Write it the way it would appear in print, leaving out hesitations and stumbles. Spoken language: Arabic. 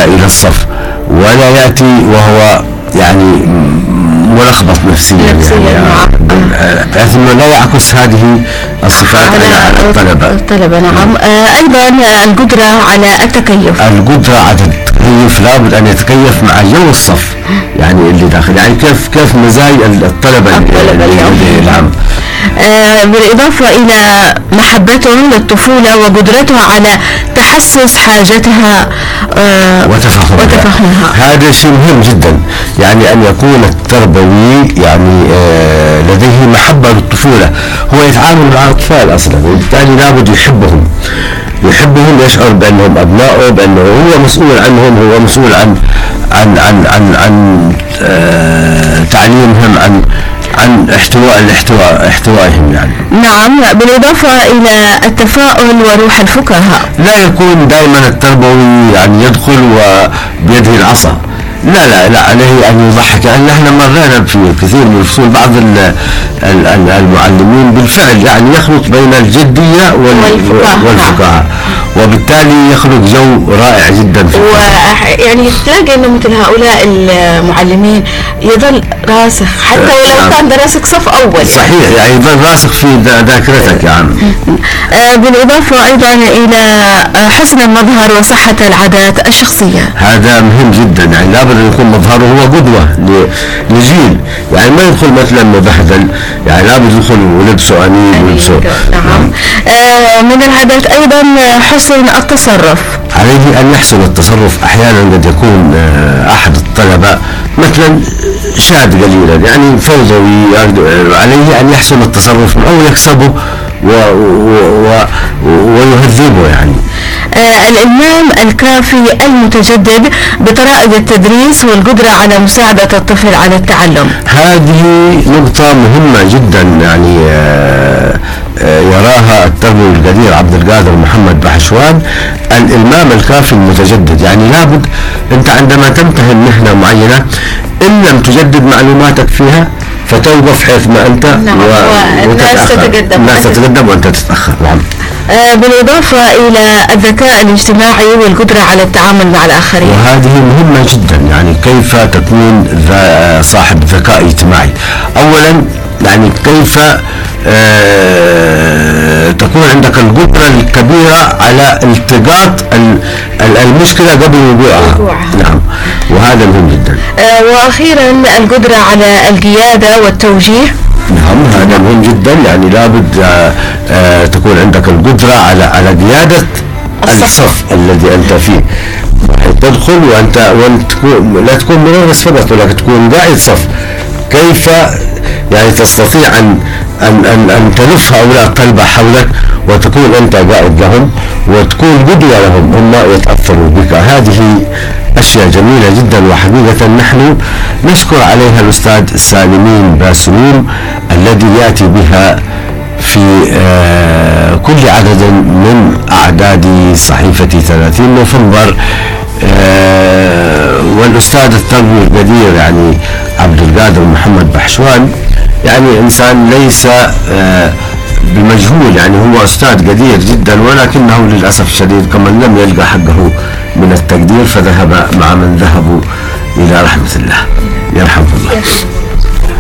إلى الصف، ولا يأتي وهو يعني ملخبط نفسيا يعني بحيث انه لا يعكس هذه الصفات على الطلبة. نعم. ايضا القدرة على التكيف. القدرة على التكيف، لابد ان يتكيف مع جو الصف يعني اللي داخل، يعني كيف مزايا الطلبة اليوم. بالإضافة إلى محبته للطفولة وقدرته على تحسس حاجتها وتفهمها. هذا شيء مهم جدا، يعني أن يكون التربوي يعني لديه محبة للطفولة، هو يتعامل مع الأطفال أصلا، وبالتالي لابد يحبهم، يشعر بأنهم أبنائه، بأنه هو مسؤول عنهم، هو مسؤول عن تعليمهم، عن احتوائهم يعني. نعم. بالإضافة إلى التفاؤل وروح الفكاهة. لا يكون دائما التربوي يعني يدخل وبيده العصا، لا عليه أن يضحك، لأن احنا مرينا في كثير من الفصول بعض المعلمين بالفعل يعني يخلط بين الجدية والفكاهة، وبالتالي يخلق جو رائع جدا في يعني تلاقي انه مثل هؤلاء المعلمين يظل راسخ حتى ولو كان دراسك صف اول. صحيح، يعني يظل راسخ في ذاكرتك يعني. بالاضافه ايضا الى حسن المظهر وصحه العادات الشخصيه. هذا مهم جدا، يعني لابد ان يكون مظهره هو قدوه لجيل، يعني ما يدخل مثلا مبهدل، يعني لابد يدخل ولبسه انيق ولبسه. نعم. من العادات ايضا حسن التصرف. عليه أن يحسن التصرف. أحيانا قد يكون أحد الطلبة مثلا شاد قليلا، يعني فوضوي، عليه أن يحسن التصرف أو يكسبه ويهذبه يعني. الإلمام الكافي المتجدد بطرائق التدريس والقدرة على مساعدة الطفل على التعلم. هذه نقطة مهمة جدا، يعني يراها التربوي القدير عبد القادر محمد بحشوان. الإلمام الكافي المتجدد، يعني لابد أنت عندما تمتهن مهنة معينة إن لم تجدد معلوماتك فيها فتوقف حيث ما أنت الناس تتقدم وأنت تتأخر. نعم. بالإضافة إلى الذكاء الاجتماعي والقدرة على التعامل مع الآخرين، وهذه مهمة جدا، يعني كيف تكون صاحب ذكاء اجتماعي. أولا يعني كيف تكون عندك القدرة الكبيرة على التقاط المشكلة قبل وقوعها. نعم، وهذا مهم جدا. وأخيرا القدرة على القيادة والتوجيه. نعم، هذا مهم جدا، يعني لابد تكون عندك القدرة على قيادة الصف الذي أنت فيه، تدخل وأنت لا تكون مدرس فقط، ولكن تكون قائد صف. كيف يعني تستطيع أن تلف هؤلاء الطلبة حولك وتكون أنت قائد لهم وتكون قدوة لهم، هم يتأثروا بك. هذه أشياء جميلة جدا، وحقيقة نحن نشكر عليها الأستاذ سالمين باسمين الذي يأتي بها في كل عدد من أعداد صحيفة 30 نوفمبر. والأستاذ التربوي القدير يعني عبد القادر محمد بحشوان يعني إنسان ليس بالمجهول، يعني هو أستاذ قدير جدا، ولكنه للأسف الشديد كمن لم يلقى حقه من التقدير فذهب مع من ذهبوا إلى رحمة الله. يرحمه الله.